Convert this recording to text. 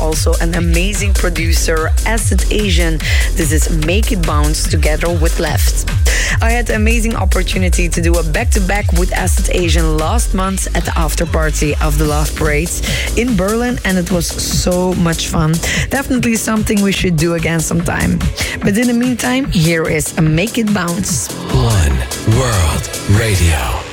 also an amazing producer, Acid Asian. This is Make It Bounce together with Left. I had the amazing opportunity to do a back-to-back with Acid Asian last month at the after party of the Love Parades in Berlin, and it was so much fun. Definitely something we should do again sometime. But in the meantime, here is a Make It Bounce. One World Radio.